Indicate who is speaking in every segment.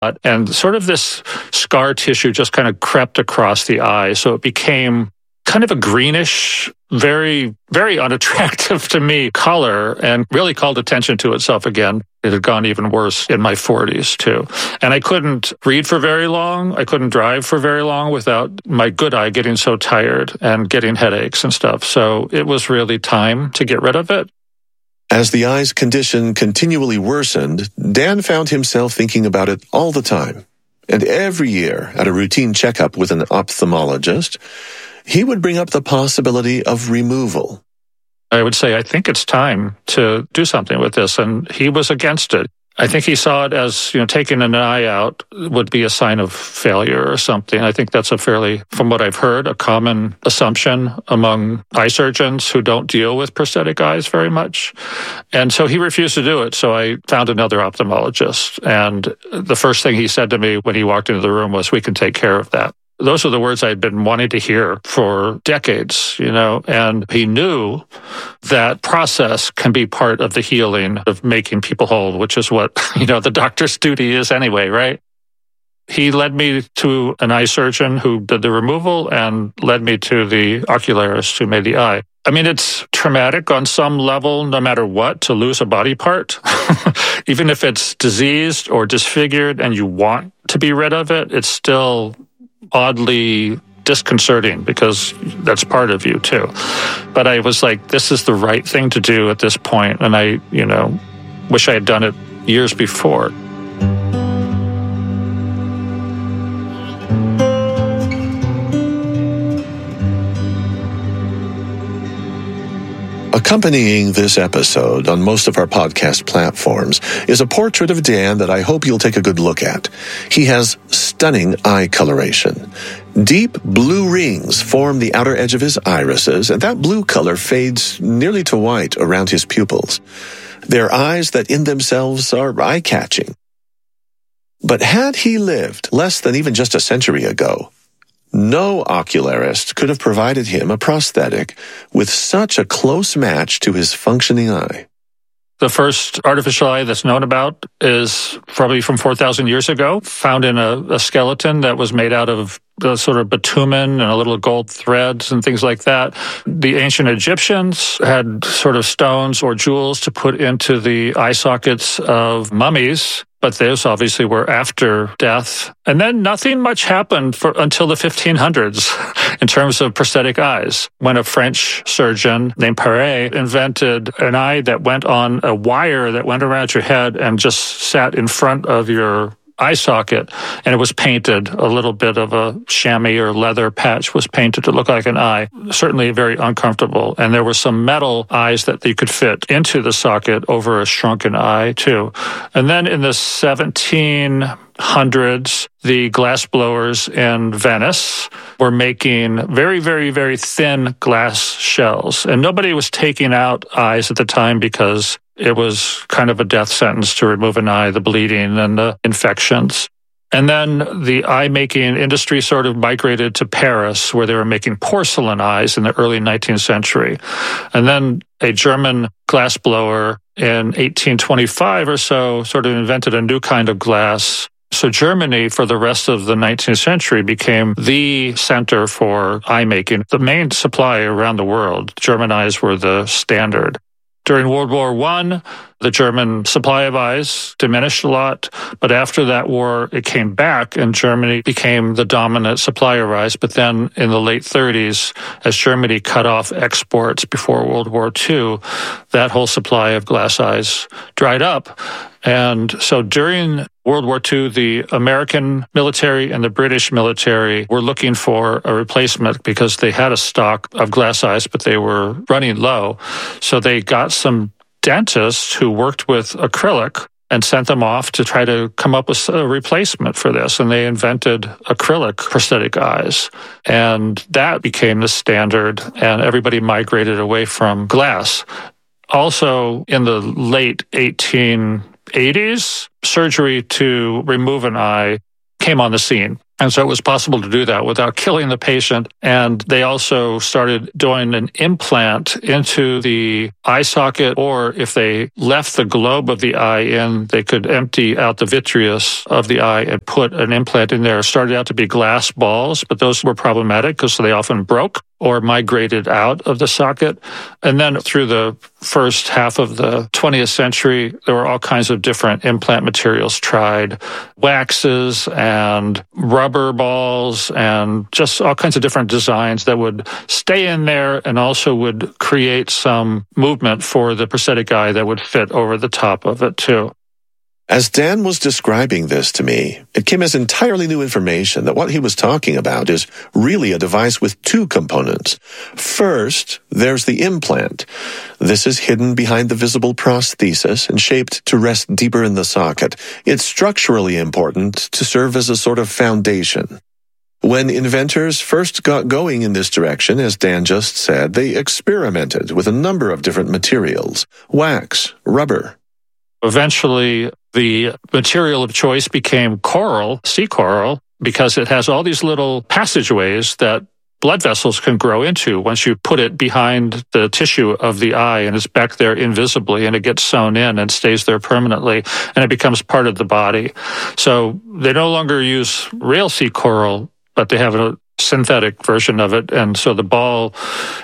Speaker 1: And sort of this scar tissue just kind of crept across the eye. So it became kind of a greenish, very, very unattractive to me color, and really called attention to itself again. It had gone even worse in my 40s too. And I couldn't read for very long. I couldn't drive for very long without my good eye getting so tired and getting headaches and stuff. So it was really time to get rid of it.
Speaker 2: As the eye's condition continually worsened, Dan found himself thinking about it all the time. And every year, at a routine checkup with an ophthalmologist, he would bring up the possibility of removal.
Speaker 1: I would say, I think it's time to do something with this. And he was against it. I think he saw it as, taking an eye out would be a sign of failure or something. I think that's from what I've heard, a common assumption among eye surgeons who don't deal with prosthetic eyes very much. And so he refused to do it. So I found another ophthalmologist. And the first thing he said to me when he walked into the room was, "We can take care of that." Those are the words I'd been wanting to hear for decades, and he knew that process can be part of the healing of making people whole, which is what, the doctor's duty is anyway, right? He led me to an eye surgeon who did the removal and led me to the ocularist who made the eye. I mean, it's traumatic on some level, no matter what, to lose a body part. Even if it's diseased or disfigured and you want to be rid of it, it's still oddly disconcerting because that's part of you too. But I was like, this is the right thing to do at this point, and I, wish I had done it years before.
Speaker 2: Accompanying this episode on most of our podcast platforms is a portrait of Dan that I hope you'll take a good look at. He has stunning eye coloration. Deep blue rings form the outer edge of his irises, and that blue color fades nearly to white around his pupils. They're eyes that in themselves are eye-catching. But had he lived less than even just a century ago, no ocularist could have provided him a prosthetic with such a close match to his functioning eye.
Speaker 1: The first artificial eye that's known about is probably from 4,000 years ago, found in a skeleton that was made out of the sort of bitumen and a little gold threads and things like that. The ancient Egyptians had sort of stones or jewels to put into the eye sockets of mummies, but those obviously were after death. And then nothing much happened until the 1500s in terms of prosthetic eyes, when a French surgeon named Paré invented an eye that went on a wire that went around your head and just sat in front of your eye socket, and it was painted. A little bit of a chamois or leather patch was painted to look like an eye. Certainly very uncomfortable. And there were some metal eyes that you could fit into the socket over a shrunken eye too. And then in the 1700s, the glassblowers in Venice were making very, very, very thin glass shells. And nobody was taking out eyes at the time because it was kind of a death sentence to remove an eye, the bleeding and the infections. And then the eye-making industry sort of migrated to Paris, where they were making porcelain eyes in the early 19th century. And then a German glassblower in 1825 or so sort of invented a new kind of glass. So Germany, for the rest of the 19th century, became the center for eye making, the main supply around the world. German eyes were the standard. During World War I, the German supply of eyes diminished a lot, but after that war, it came back and Germany became the dominant supplier of eyes. But then in the late 30s, as Germany cut off exports before World War II, that whole supply of glass eyes dried up. And so during World War II, the American military and the British military were looking for a replacement because they had a stock of glass eyes, but they were running low. So they got some dentists who worked with acrylic and sent them off to try to come up with a replacement for this. And they invented acrylic prosthetic eyes. And that became the standard, and everybody migrated away from glass. Also, in the late 1880s, surgery to remove an eye came on the scene. And so it was possible to do that without killing the patient. And they also started doing an implant into the eye socket, or if they left the globe of the eye in, they could empty out the vitreous of the eye and put an implant in there. It started out to be glass balls, but those were problematic because they often broke or migrated out of the socket. And then through the first half of the 20th century, there were all kinds of different implant materials tried, waxes and rubber balls and just all kinds of different designs that would stay in there and also would create some movement for the prosthetic eye that would fit over the top of it too.
Speaker 2: As Dan was describing this to me, it came as entirely new information that what he was talking about is really a device with two components. First, there's the implant. This is hidden behind the visible prosthesis and shaped to rest deeper in the socket. It's structurally important to serve as a sort of foundation. When inventors first got going in this direction, as Dan just said, they experimented with a number of different materials: wax, rubber.
Speaker 1: Eventually, the material of choice became coral, sea coral, because it has all these little passageways that blood vessels can grow into once you put it behind the tissue of the eye, and it's back there invisibly, and it gets sewn in and stays there permanently, and it becomes part of the body. So they no longer use real sea coral, but they have a synthetic version of it. And so the ball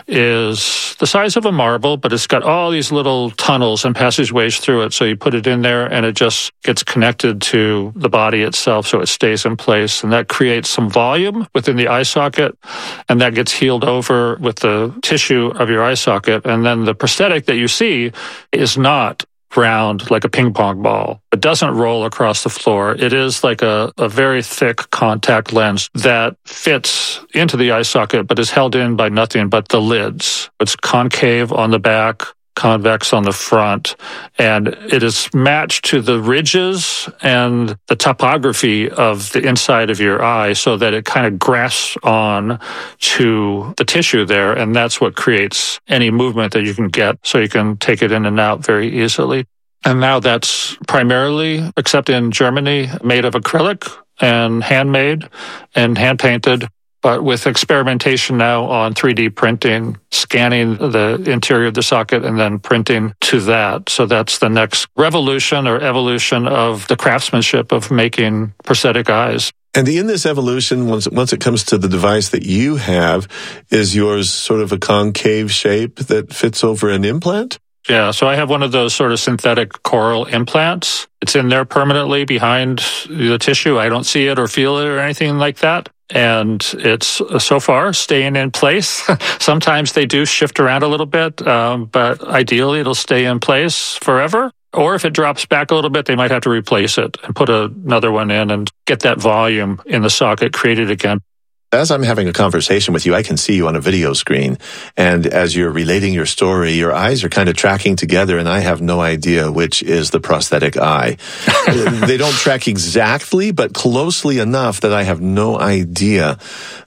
Speaker 1: is the size of a marble, but it's got all these little tunnels and passageways through it. So you put it in there and it just gets connected to the body itself, so it stays in place. And that creates some volume within the eye socket, and that gets healed over with the tissue of your eye socket. And then the prosthetic that you see is not round like a ping pong ball. It doesn't roll across the floor. It is like a very thick contact lens that fits into the eye socket but is held in by nothing but the lids. It's concave on the back, convex on the front, and it is matched to the ridges and the topography of the inside of your eye so that it kind of grasps on to the tissue there, and that's what creates any movement that you can get, so you can take it in and out very easily. And now that's primarily, except in Germany, made of acrylic and handmade and hand-painted. But with experimentation now on 3D printing, scanning the interior of the socket and then printing to that. So that's the next revolution or evolution of the craftsmanship of making prosthetic eyes.
Speaker 2: And in this evolution, once it comes to the device that you have, is yours sort of a concave shape that fits over an implant?
Speaker 1: Yeah, so I have one of those sort of synthetic coral implants. It's in there permanently behind the tissue. I don't see it or feel it or anything like that. And it's so far staying in place. Sometimes they do shift around a little bit, but ideally it'll stay in place forever. Or if it drops back a little bit, they might have to replace it and put another one in and get that volume in the socket created again.
Speaker 2: As I'm having a conversation with you, I can see you on a video screen. And as you're relating your story, your eyes are kind of tracking together, and I have no idea which is the prosthetic eye. They don't track exactly, but closely enough that I have no idea.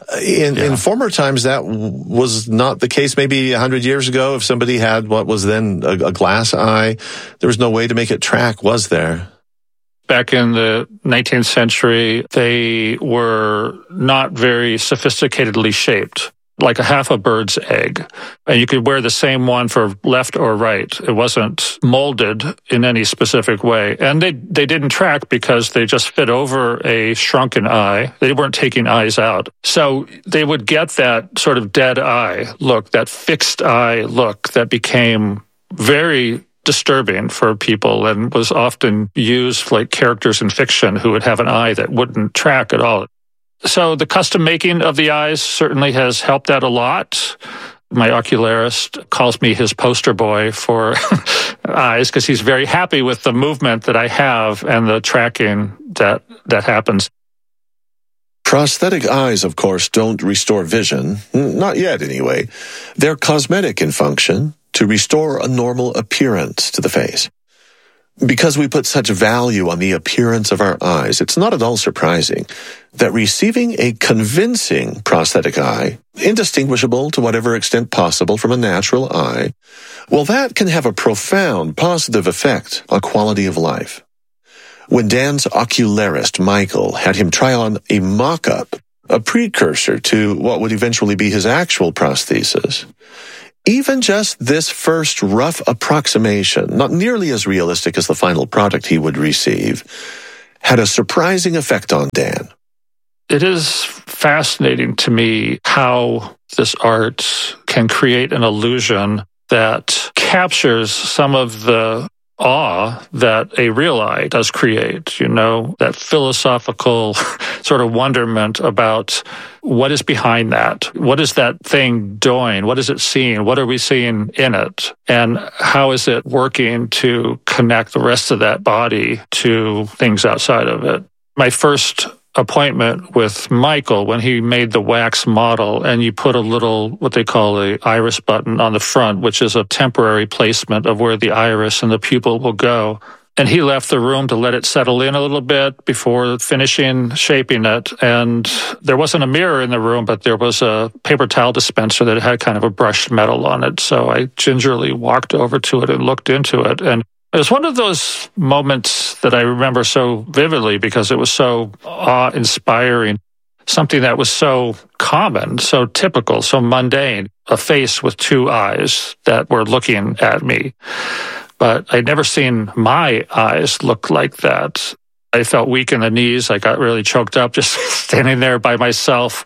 Speaker 2: In former times, that was not the case. Maybe 100 years ago, if somebody had what was then a glass eye, there was no way to make it track, was there?
Speaker 1: Back in the 19th century, they were not very sophisticatedly shaped, like a half a bird's egg. And you could wear the same one for left or right. It wasn't molded in any specific way. And they didn't track because they just fit over a shrunken eye. They weren't taking eyes out. So they would get that sort of dead eye look, that fixed eye look that became very disturbing for people and was often used like characters in fiction who would have an eye that wouldn't track at all. So the custom making of the eyes certainly has helped that a lot. My ocularist calls me his poster boy for eyes because he's very happy with the movement that I have and the tracking that happens.
Speaker 2: Prosthetic eyes, of course, don't restore vision. Not yet, anyway. They're cosmetic in function, to restore a normal appearance to the face. Because we put such value on the appearance of our eyes, it's not at all surprising that receiving a convincing prosthetic eye, indistinguishable to whatever extent possible from a natural eye, well, that can have a profound positive effect on quality of life. when Dan's ocularist, Michael, had him try on a mock-up, a precursor to what would eventually be his actual prosthesis. Even just this first rough approximation, not nearly as realistic as the final product he would receive, had a surprising effect on Dan.
Speaker 1: It is fascinating to me how this art can create an illusion that captures some of the awe that a real eye does create, that philosophical sort of wonderment about what is behind that. What is that thing doing? What is it seeing? What are we seeing in it? And how is it working to connect the rest of that body to things outside of it? My first appointment with Michael, when he made the wax model and you put a little, what they call a iris button on the front, which is a temporary placement of where the iris and the pupil will go. And he left the room to let it settle in a little bit before finishing shaping it. And there wasn't a mirror in the room, but there was a paper towel dispenser that had kind of a brushed metal on it. So I gingerly walked over to it and looked into it. And it was one of those moments that I remember so vividly because it was so awe-inspiring, something that was so common, so typical, so mundane, a face with two eyes that were looking at me. But I'd never seen my eyes look like that. I felt weak in the knees. I got really choked up just standing there by myself.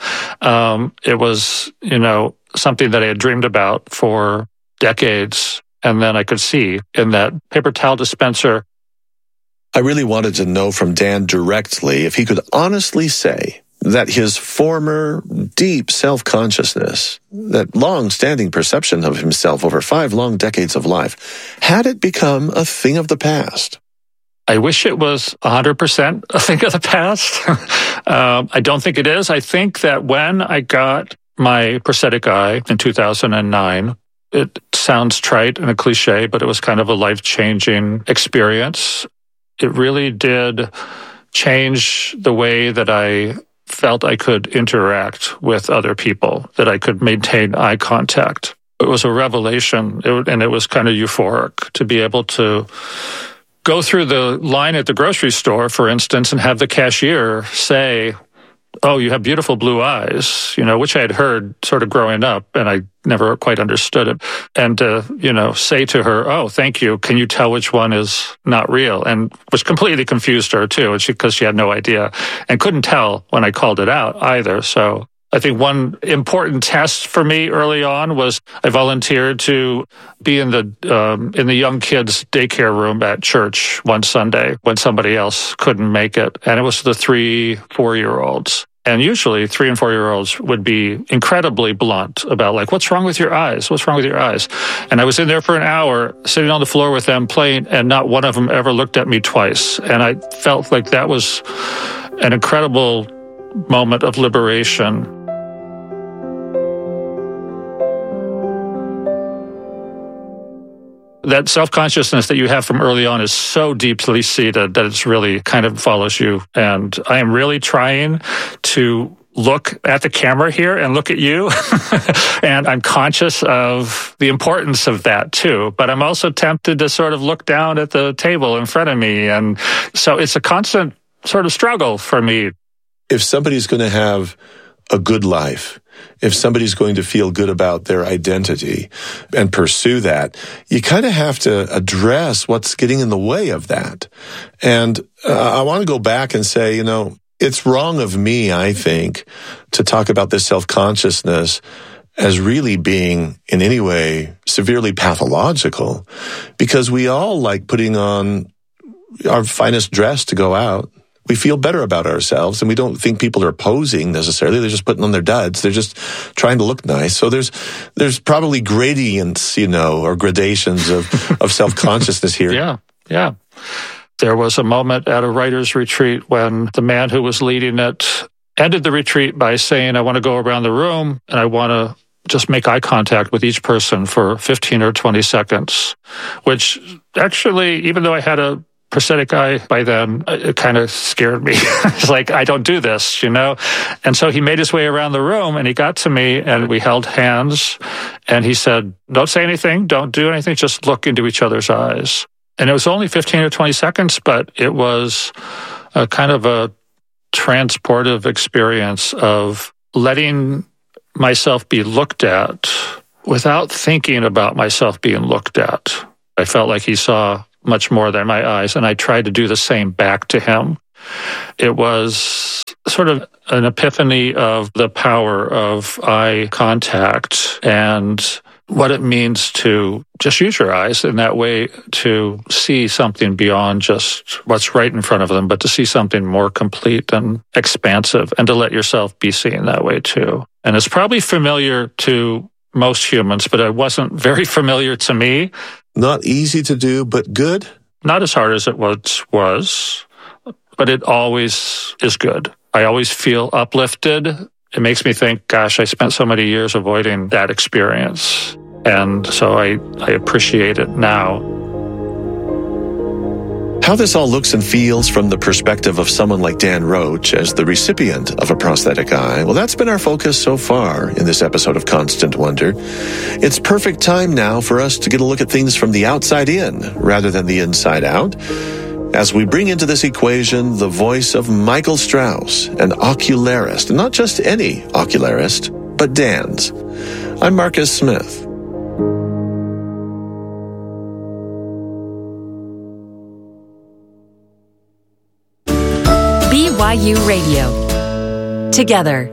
Speaker 1: It was, something that I had dreamed about for decades. And then I could see in that paper towel dispenser.
Speaker 2: I really wanted to know from Dan directly if he could honestly say that his former deep self-consciousness, that long-standing perception of himself over 5 long decades of life, had it become a thing of the past?
Speaker 1: I wish it was 100% a thing of the past. I don't think it is. I think that when I got my prosthetic eye in 2009, it sounds trite and a cliche, but it was kind of a life-changing experience. It really did change the way that I felt I could interact with other people, that I could maintain eye contact. It was a revelation, and it was kind of euphoric to be able to go through the line at the grocery store, for instance, and have the cashier say, "Oh, you have beautiful blue eyes," which I had heard sort of growing up, and I never quite understood it. And to, say to her, "Oh, thank you. Can you tell which one is not real?" And which completely confused her too, because she had no idea and couldn't tell when I called it out either. So I think one important test for me early on was I volunteered to be in the young kids' daycare room at church one Sunday when somebody else couldn't make it. And it was the 3-4-year-olds. And usually 3 and 4-year-olds would be incredibly blunt about what's wrong with your eyes? What's wrong with your eyes? And I was in there for an hour sitting on the floor with them playing, and not one of them ever looked at me twice. And I felt like that was an incredible moment of liberation. That self-consciousness that you have from early on is so deeply seated that it's really kind of follows you. And I am really trying to look at the camera here and look at you. And I'm conscious of the importance of that too. But I'm also tempted to sort of look down at the table in front of me. And so it's a constant sort of struggle for me.
Speaker 2: If somebody's going to have a good life, if somebody's going to feel good about their identity and pursue that, you kind of have to address what's getting in the way of that. And I want to go back and say, it's wrong of me, I think, to talk about this self-consciousness as really being in any way severely pathological, because we all like putting on our finest dress to go out. We feel better about ourselves, and we don't think people are posing necessarily. They're just putting on their duds. They're just trying to look nice. So there's probably gradients, or gradations of self-consciousness here.
Speaker 1: Yeah. There was a moment at a writer's retreat when the man who was leading it ended the retreat by saying, "I want to go around the room and I want to just make eye contact with each person for 15 or 20 seconds, which actually, even though I had a prosthetic eye by then, it kind of scared me. It's like, I don't do this, And so he made his way around the room and he got to me and we held hands and he said, "Don't say anything, don't do anything, just look into each other's eyes." And it was only 15 or 20 seconds, but it was a kind of a transportive experience of letting myself be looked at without thinking about myself being looked at. I felt like he saw much more than my eyes, and I tried to do the same back to him. It was sort of an epiphany of the power of eye contact and what it means to just use your eyes in that way to see something beyond just what's right in front of them, but to see something more complete and expansive, and to let yourself be seen that way too. And it's probably familiar to most humans, but it wasn't very familiar to me.
Speaker 2: Not easy to do, but good?
Speaker 1: Not as hard as it was, but it always is good. I always feel uplifted. It makes me think, gosh, I spent so many years avoiding that experience. And so I appreciate it now.
Speaker 2: How this all looks and feels from the perspective of someone like Dan Roach as the recipient of a prosthetic eye, well, that's been our focus so far in this episode of Constant Wonder. It's perfect time now for us to get a look at things from the outside in rather than the inside out, as we bring into this equation the voice of Michael Strauss, an ocularist, and not just any ocularist, but Dan's. I'm Marcus Smith.
Speaker 3: BYU Radio. Together.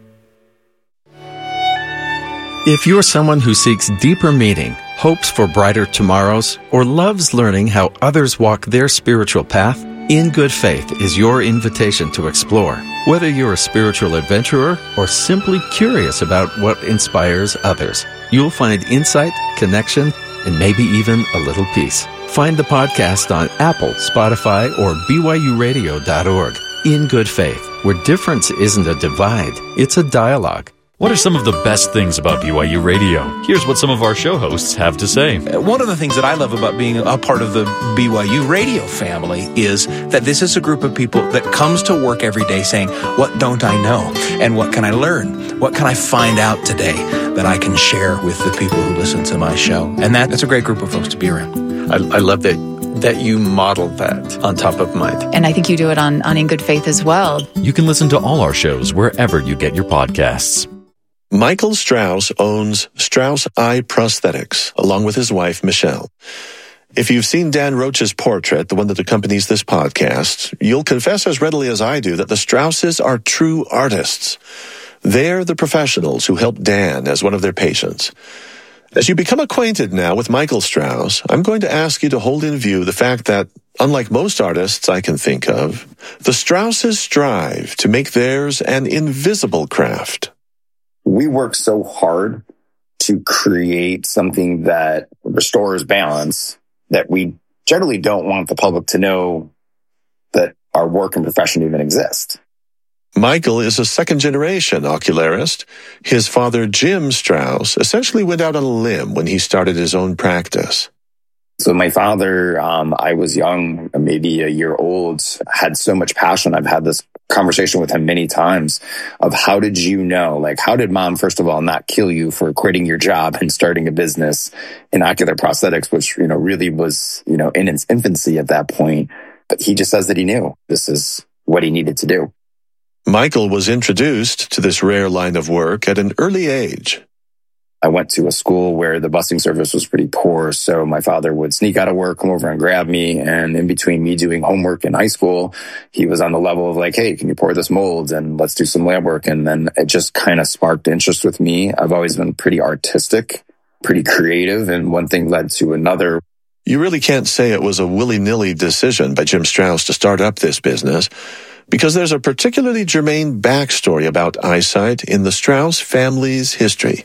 Speaker 4: If you're someone who seeks deeper meaning, hopes for brighter tomorrows, or loves learning how others walk their spiritual path, In Good Faith is your invitation to explore. Whether you're a spiritual adventurer or simply curious about what inspires others, you'll find insight, connection, and maybe even a little peace. Find the podcast on Apple, Spotify, or BYURadio.org. In Good Faith, where difference isn't a divide, it's a dialogue.
Speaker 5: What are some of the best things about BYU Radio? Here's what some of our show hosts have to say.
Speaker 6: One of the things that I love about being a part of the BYU Radio family is that this is a group of people that comes to work every day saying, what don't I know? And what can I learn? What can I find out today that I can share with the people who listen to my show? And that's a great group of folks to be around.
Speaker 4: I love that you modeled that on Top of Mind.
Speaker 7: And I think you do it on In Good Faith as well.
Speaker 5: You can listen to all our shows wherever you get your podcasts.
Speaker 2: Michael Strauss owns Strauss Eye Prosthetics, along with his wife, Michelle. If you've seen Dan Roach's portrait, the one that accompanies this podcast, you'll confess as readily as I do that the Strausses are true artists. They're the professionals who helped Dan as one of their patients. As you become acquainted now with Michael Strauss, I'm going to ask you to hold in view the fact that, unlike most artists I can think of, the Strausses strive to make theirs an invisible craft.
Speaker 8: We work so hard to create something that restores balance that we generally don't want the public to know that our work and profession even exist.
Speaker 2: Michael is a second-generation ocularist. His father, Jim Strauss, essentially went out on a limb when he started his own practice.
Speaker 8: So my father, I was young, maybe a year old, had so much passion. I've had this conversation with him many times of how did you know, like how did mom, first of all, not kill you for quitting your job and starting a business in ocular prosthetics, which, really was, in its infancy at that point. But he just says that he knew this is what he needed to do.
Speaker 2: Michael was introduced to this rare line of work at an early age.
Speaker 8: I went to a school where the busing service was pretty poor, so my father would sneak out of work, come over and grab me, and in between me doing homework in high school, he was on the level of like, hey, can you pour this mold and let's do some lab work? And then it just kind of sparked interest with me. I've always been pretty artistic, pretty creative, and one thing led to another.
Speaker 2: You really can't say it was a willy-nilly decision by Jim Strauss to start up this business, because there's a particularly germane backstory about eyesight in the Strauss family's history.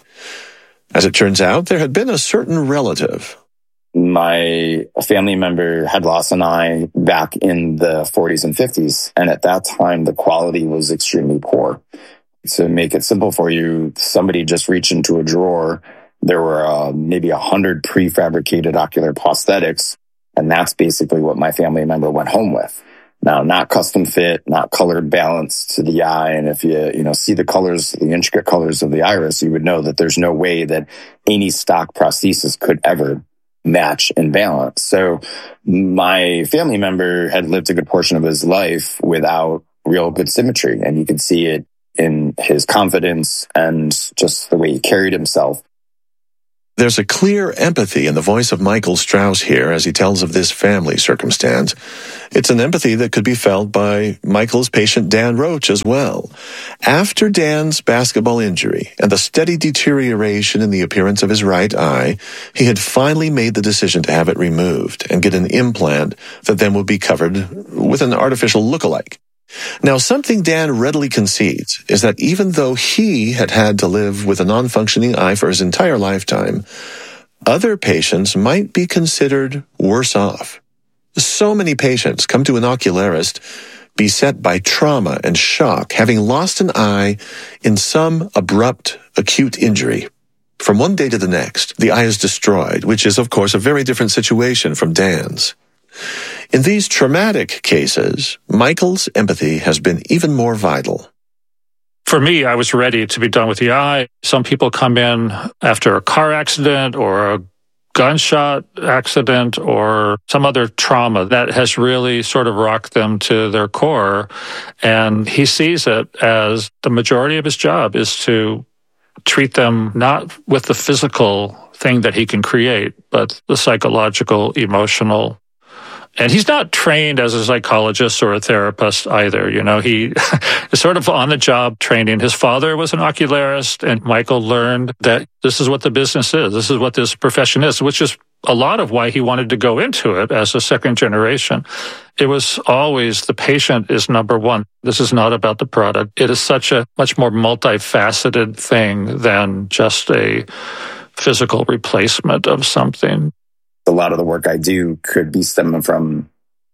Speaker 2: As it turns out, there had been a certain relative.
Speaker 8: My family member had lost an eye back in the 40s and 50s, and at that time, the quality was extremely poor. To make it simple for you, somebody just reached into a drawer. There were maybe 100 prefabricated ocular prosthetics, and that's basically what my family member went home with. Now, not custom fit, not colored balance to the eye. And if you see the colors, the intricate colors of the iris, you would know that there's no way that any stock prosthesis could ever match and balance. So my family member had lived a good portion of his life without real good symmetry. And you could see it in his confidence and just the way he carried himself.
Speaker 2: There's a clear empathy in the voice of Michael Strauss here as he tells of this family circumstance. It's an empathy that could be felt by Michael's patient Dan Roach as well. After Dan's basketball injury and the steady deterioration in the appearance of his right eye, he had finally made the decision to have it removed and get an implant that then would be covered with an artificial look-alike. Now, something Dan readily concedes is that even though he had had to live with a non-functioning eye for his entire lifetime, other patients might be considered worse off. So many patients come to an ocularist beset by trauma and shock, having lost an eye in some abrupt, acute injury. From one day to the next, the eye is destroyed, which is, of course, a very different situation from Dan's. In these traumatic cases, Michael's empathy has been even more vital.
Speaker 1: For me, I was ready to be done with the eye. Some people come in after a car accident or a gunshot accident or some other trauma that has really sort of rocked them to their core. And he sees it as the majority of his job is to treat them not with the physical thing that he can create, but the psychological, emotional. And he's not trained as a psychologist or a therapist either. You know, he is sort of on-the-job training. His father was an ocularist, and Michael learned that this is what the business is. This is what this profession is, which is a lot of why he wanted to go into it as a second generation. It was always the patient is number one. This is not about the product. It is such a much more multifaceted thing than just a physical replacement of something.
Speaker 8: A lot of the work I do could be stemming from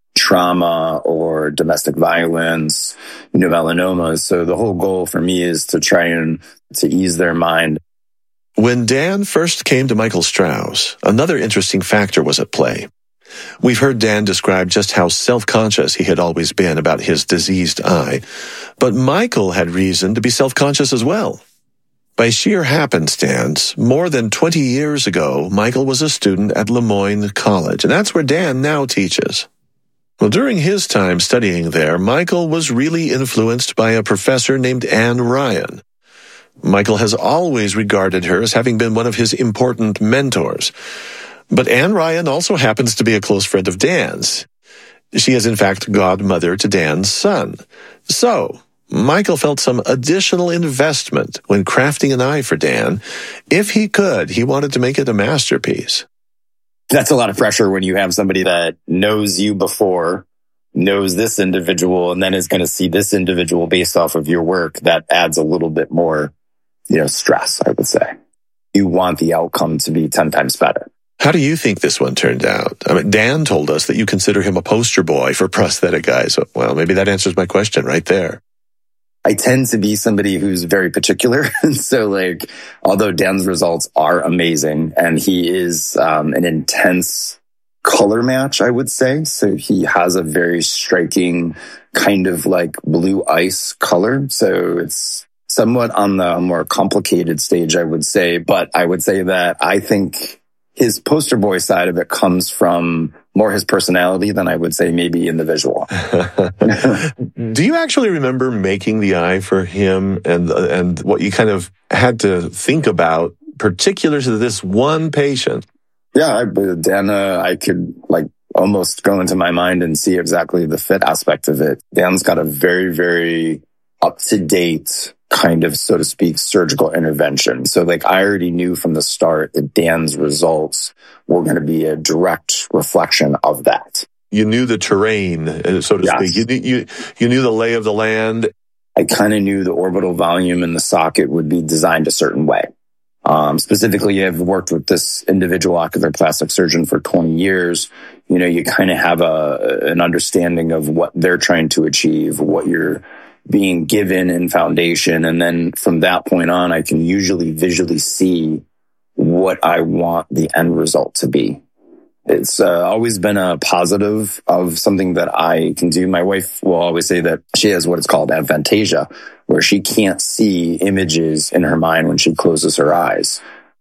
Speaker 8: trauma or domestic violence, melanomas. So the whole goal for me is to try and to ease their mind.
Speaker 2: When Dan first came to Michael Strauss, another interesting factor was at play. We've heard Dan describe just how self-conscious he had always been about his diseased eye, but Michael had reason to be self-conscious as well. By sheer happenstance, more than 20 years ago, Michael was a student at Le Moyne College, and that's where Dan now teaches. Well, during his time studying there, Michael was really influenced by a professor named Anne Ryan. Michael has always regarded her as having been one of his important mentors. But Anne Ryan also happens to be a close friend of Dan's. She is, in fact, godmother to Dan's son. So Michael felt some additional investment when crafting an eye for Dan. If he could, he wanted to make it a masterpiece.
Speaker 8: That's a lot of pressure when you have somebody that knows you before, knows this individual, and then is going to see this individual based off of your work. That adds a little bit more, stress, I would say. You want the outcome to be 10 times better.
Speaker 2: How do you think this one turned out? I mean, Dan told us that you consider him a poster boy for prosthetic eyes. Well, maybe that answers my question right there.
Speaker 8: I tend to be somebody who's very particular. So although Dan's results are amazing and he is an intense color match, I would say. So he has a very striking kind of blue ice color. So it's somewhat on the more complicated stage, I would say. But I would say that I think his poster boy side of it comes from more his personality than I would say maybe in the visual.
Speaker 2: Do you actually remember making the eye for him and what you kind of had to think about, particular to this one patient?
Speaker 8: Yeah, Dan, I could almost go into my mind and see exactly the fit aspect of it. Dan's got a very, very up-to-date kind of, so to speak, surgical intervention. So I already knew from the start that Dan's results were going to be a direct reflection of that.
Speaker 2: You knew the terrain, so to speak. You knew the lay of the land.
Speaker 8: I kind of knew the orbital volume in the socket would be designed a certain way. Specifically, I've worked with this individual ocular plastic surgeon for 20 years. You kind of have an understanding of what they're trying to achieve, what you're being given in foundation. And then from that point on, I can usually visually see what I want the end result to be. It's always been a positive of something that I can do. My wife will always say that she has what is called aphantasia, where she can't see images in her mind when she closes her eyes.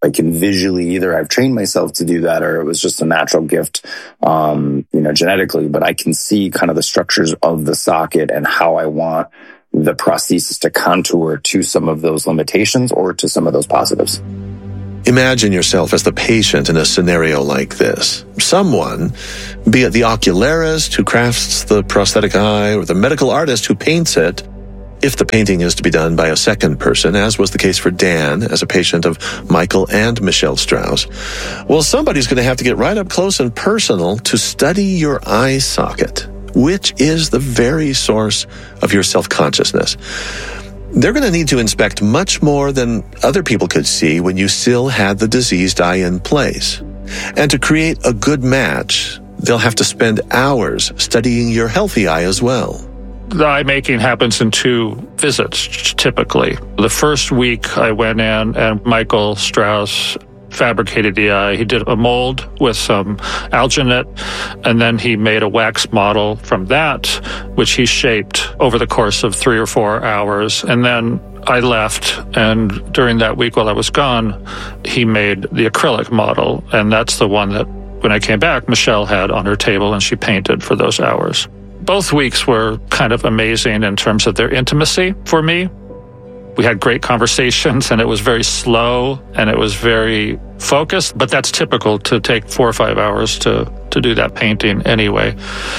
Speaker 8: I can visually, either I've trained myself to do that or it was just a natural gift, genetically, but I can see kind of the structures of the socket and how I want the prosthesis to contour to some of those limitations or to some of those positives.
Speaker 2: Imagine yourself as the patient in a scenario like this. Someone, be it the ocularist who crafts the prosthetic eye or the medical artist who paints it, if the painting is to be done by a second person, as was the case for Dan as a patient of Michael and Michelle Strauss, well, somebody's going to have to get right up close and personal to study your eye socket, which is the very source of your self-consciousness. They're going to need to inspect much more than other people could see when you still had the diseased eye in place. And to create a good match, they'll have to spend hours studying your healthy eye as well.
Speaker 1: The eye making happens in 2 visits, typically. The first week I went in and Michael Strauss fabricated the eye. He did a mold with some alginate, and then he made a wax model from that, which he shaped over the course of 3 or 4 hours. And then I left, and during that week while I was gone, he made the acrylic model, and that's the one that, when I came back, Michelle had on her table, and she painted for those hours. Both weeks were kind of amazing in terms of their intimacy for me. We had great conversations, and it was very slow, and it was very focused, but that's typical to take 4 or 5 hours to do that painting anyway.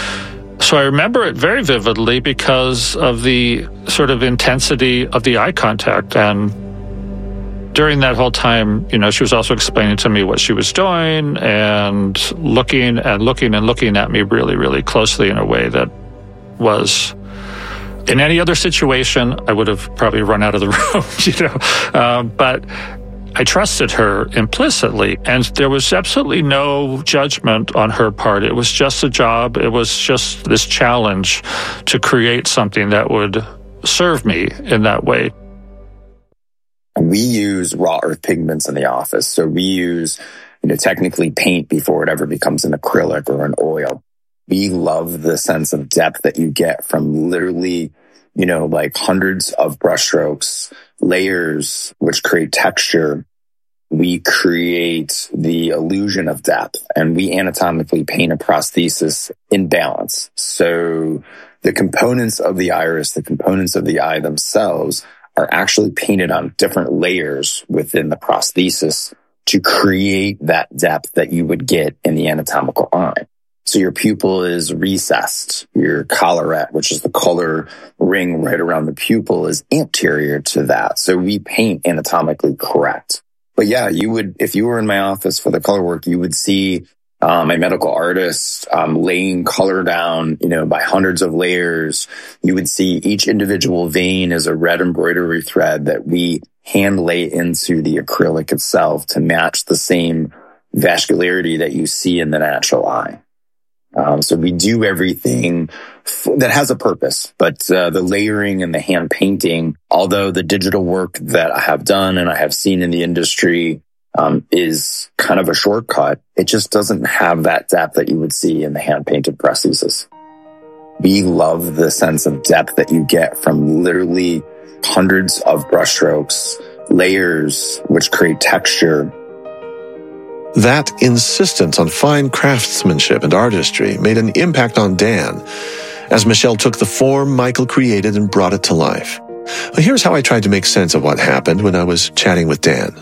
Speaker 1: So I remember it very vividly because of the sort of intensity of the eye contact. And during that whole time, she was also explaining to me what she was doing and looking at me really, really closely in a way that was, in any other situation, I would have probably run out of the room, but I trusted her implicitly, and there was absolutely no judgment on her part. It was just a job. It was just this challenge to create something that would serve me in that way.
Speaker 8: We use raw earth pigments in the office. So we use, technically paint before it ever becomes an acrylic or an oil. We love the sense of depth that you get from literally, like hundreds of brushstrokes, layers, which create texture. We create the illusion of depth, and we anatomically paint a prosthesis in balance. So the components of the iris, the components of the eye themselves are actually painted on different layers within the prosthesis to create that depth that you would get in the anatomical eye. So your pupil is recessed. Your collarette, which is the color ring right around the pupil, is anterior to that. So we paint anatomically correct. But yeah, you would, if you were in my office for the color work, you would see my medical artist laying color down, by hundreds of layers. You would see each individual vein as a red embroidery thread that we hand lay into the acrylic itself to match the same vascularity that you see in the natural eye. So we do everything that has a purpose, but the layering and the hand painting, although the digital work that I have done and I have seen in the industry is kind of a shortcut, it just doesn't have that depth that you would see in the hand-painted prosthesis. We love the sense of depth that you get from literally hundreds of brushstrokes, layers, which create texture.
Speaker 2: That insistence on fine craftsmanship and artistry made an impact on Dan as Michelle took the form Michael created and brought it to life. Well, here's how I tried to make sense of what happened when I was chatting with Dan.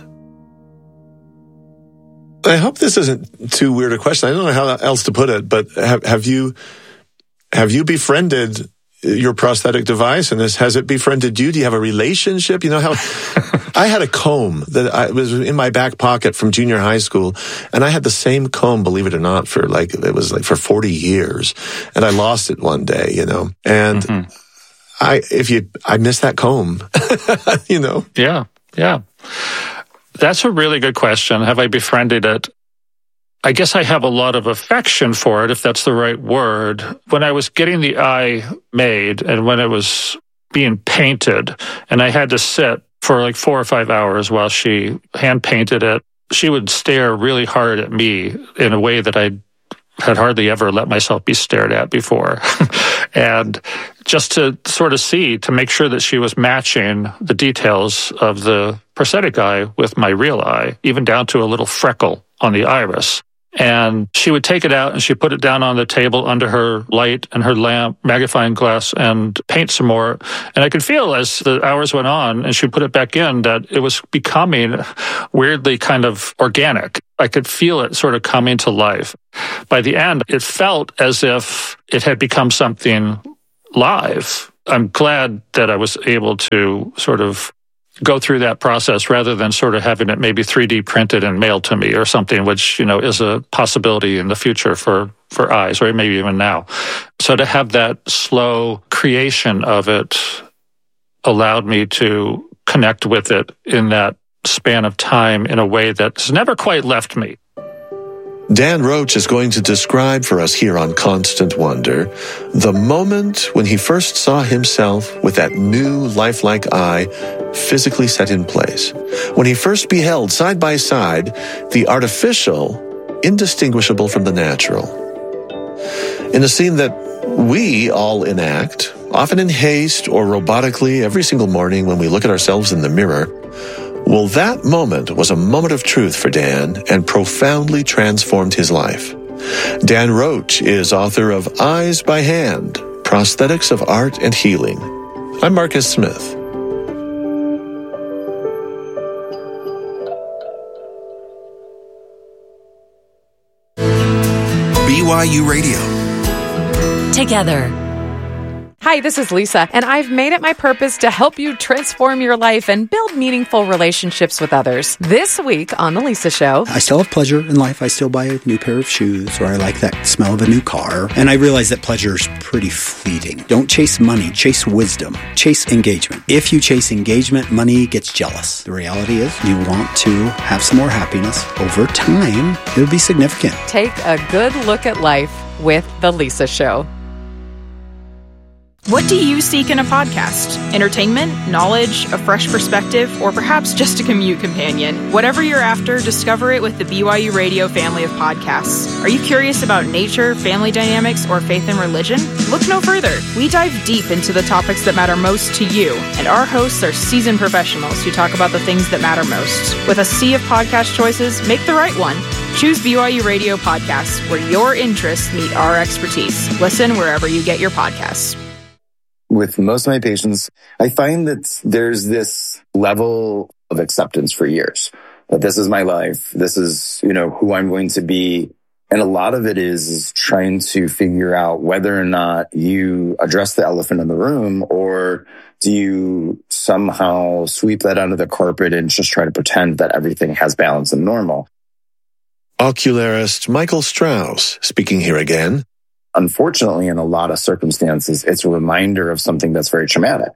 Speaker 2: I hope this isn't too weird a question. I don't know how else to put it, but have you befriended your prosthetic device, and has it befriended you? Do you have a relationship? You know how I had a comb that was in my back pocket from junior high school, and I had the same comb, believe it or not, for 40 years, and I lost it one day, and I miss that comb,
Speaker 1: Yeah. That's a really good question. Have I befriended it? I guess I have a lot of affection for it, if that's the right word. When I was getting the eye made and when it was being painted, and I had to sit for 4 or 5 hours while she hand painted it, she would stare really hard at me in a way that I had hardly ever let myself be stared at before. And just to sort of see, to make sure that she was matching the details of the prosthetic eye with my real eye, even down to a little freckle on the iris. And she would take it out and she put it down on the table under her light and her lamp, magnifying glass, and paint some more. And I could feel as the hours went on and she put it back in that it was becoming weirdly kind of organic. I could feel it sort of coming to life. By the end, it felt as if it had become something live. I'm glad that I was able to sort of go through that process rather than sort of having it maybe 3D printed and mailed to me or something, which, is a possibility in the future for eyes, or maybe even now. So to have that slow creation of it allowed me to connect with it in that span of time in a way that's never quite left me.
Speaker 2: Dan Roach is going to describe for us here on Constant Wonder the moment when he first saw himself with that new lifelike eye physically set in place. When he first beheld side by side the artificial indistinguishable from the natural. In a scene that we all enact, often in haste or robotically every single morning when we look at ourselves in the mirror, well, that moment was a moment of truth for Dan and profoundly transformed his life. Dan Roach is author of Eyes by Hand, Prosthetics of Art and Healing. I'm Marcus Smith.
Speaker 9: BYU Radio.
Speaker 3: Together.
Speaker 10: Hi, this is Lisa, and I've made it my purpose to help you transform your life and build meaningful relationships with others. This week on The Lisa Show,
Speaker 11: I still have pleasure in life. I still buy a new pair of shoes, or I like that smell of a new car. And I realize that pleasure is pretty fleeting. Don't chase money, chase wisdom, chase engagement. If you chase engagement, money gets jealous. The reality is you want to have some more happiness. Over time, it'll be significant.
Speaker 10: take a good look at life with The Lisa Show.
Speaker 12: What do you seek in a podcast? Entertainment, knowledge, a fresh perspective, or perhaps just a commute companion? Whatever you're after, discover it with the BYU Radio family of podcasts. Are you curious about nature, family dynamics, or faith and religion? Look no further. We dive deep into the topics that matter most to you, and our hosts are seasoned professionals who talk about the things that matter most. With a sea of podcast choices, make the right one. Choose BYU Radio Podcasts, where your interests meet our expertise. Listen wherever you get your podcasts.
Speaker 8: With most of my patients, I find that there's this level of acceptance for years. That this is my life. This is, who I'm going to be. And a lot of it is trying to figure out whether or not you address the elephant in the room, or do you somehow sweep that under the carpet and just try to pretend that everything has balance and normal.
Speaker 2: Ocularist Michael Strauss speaking here again.
Speaker 8: Unfortunately, in a lot of circumstances, it's a reminder of something that's very traumatic.